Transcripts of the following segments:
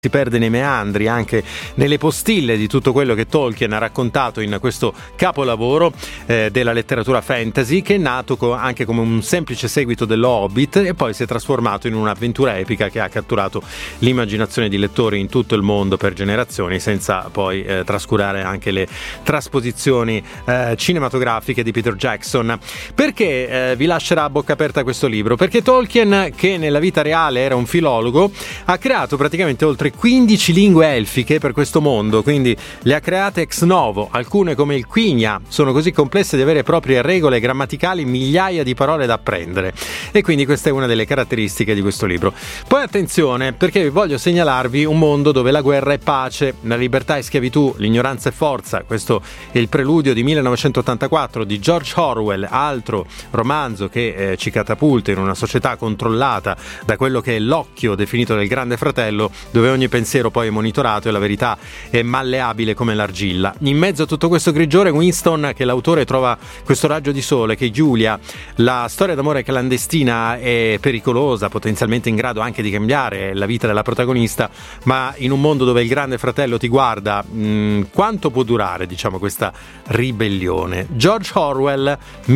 si perde nei meandri, anche nelle postille di tutto quello che Tolkien ha raccontato in questo capolavoro della letteratura fantasy, che è nato anche come un semplice seguito dello Hobbit e poi si è trasformato in un'avventura epica che ha catturato l'immaginazione di lettori in tutto il mondo per generazioni, senza poi trascurare anche le trasposizioni cinematografiche di Peter Jackson. Perché vi lascerà a bocca aperta questo libro? Perché Tolkien, che nella vita reale era un filologo, ha creato praticamente oltre 15 lingue elfiche per questo mondo, quindi le ha create ex novo. Alcune, come il Quenya, sono così complesse di avere proprie regole grammaticali, migliaia di parole da apprendere, e quindi questa è una delle caratteristiche di questo libro. Poi attenzione, perché voglio segnalarvi un mondo dove la guerra è pace, la libertà è schiavitù, l'ignoranza è forza. Questo è il preludio di 1984 di George Orwell, altro romanzo che ci catapulta in una società controllata da quello che è l'occhio definito del Grande Fratello, dove ogni pensiero poi è monitorato e la verità è malleabile come l'argilla. In mezzo a tutto questo grigiore, Winston, che l'autore trova questo raggio di sole, che Giulia, la storia d'amore clandestina, è pericolosa, potenzialmente in grado anche di cambiare la vita della protagonista, ma in un mondo dove il Grande Fratello ti guarda, quanto può durare, diciamo, questa ribellione? George Orwell,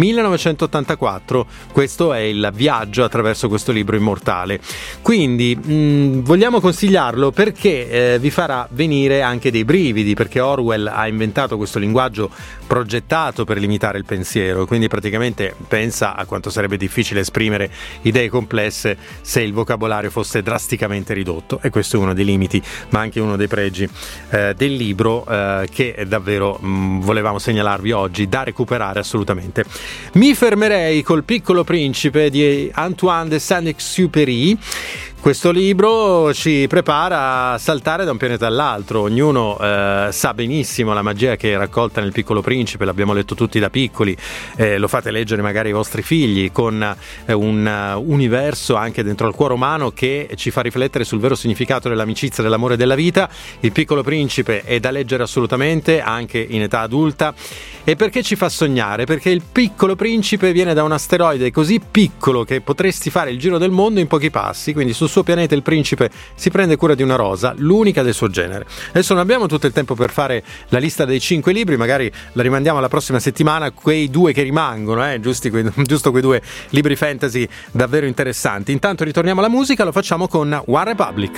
1984, questo è il viaggio attraverso questo libro immortale. Quindi vogliamo consigliarlo perché vi farà venire anche dei brividi, perché Orwell ha inventato questo linguaggio progettato per limitare il pensiero, quindi praticamente pensa a quanto sarebbe difficile esprimere idee complesse se il vocabolario fosse drasticamente ridotto, e questo è uno dei limiti ma anche uno dei pregi del libro, che davvero volevamo segnalarvi oggi, da recuperare assolutamente. Mi fermerei col Piccolo Principe di Antoine de Saint-Exupéry. Questo libro ci prepara a saltare da un pianeta all'altro. Ognuno sa benissimo la magia che è raccolta nel Piccolo Principe, l'abbiamo letto tutti da piccoli, lo fate leggere magari ai vostri figli, con un universo anche dentro al cuore umano che ci fa riflettere sul vero significato dell'amicizia, dell'amore e della vita. Il Piccolo Principe è da leggere assolutamente anche in età adulta. E perché ci fa sognare? Perché il Piccolo Principe viene da un asteroide così piccolo che potresti fare il giro del mondo in pochi passi, quindi sul suo pianeta il principe si prende cura di una rosa, l'unica del suo genere. Adesso non abbiamo tutto il tempo per fare la lista dei 5 libri, magari la rimandiamo alla prossima settimana, quei 2 che rimangono, giusto quei 2 libri fantasy davvero interessanti. Intanto ritorniamo alla musica, lo facciamo con One Republic.